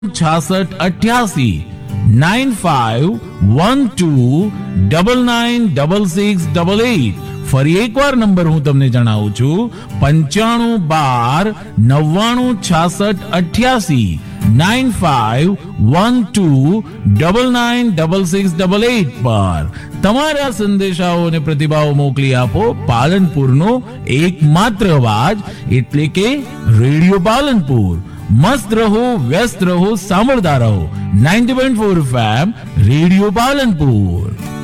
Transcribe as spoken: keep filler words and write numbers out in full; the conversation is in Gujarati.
છાસઠ અઠ્યાસી nine five one two double nine double six double eight. ફરી એકવાર નંબર હું તમને જણાવું છું, પંચાણું બાર નવ્વાણું છાસઠ અઠ્યાસી nine five one two double nine double six double eight પર તમારા સંદેશાઓ અને પ્રતિભાવો મોકલી આપો. પાલનપુરનો એકમાત્ર અવાજ એટલે કે રેડિયો પાલનપુર. મસ્ત રહો, વ્યસ્ત રહો, સાંભળતા રહો ninety point four F M radio Palanpur.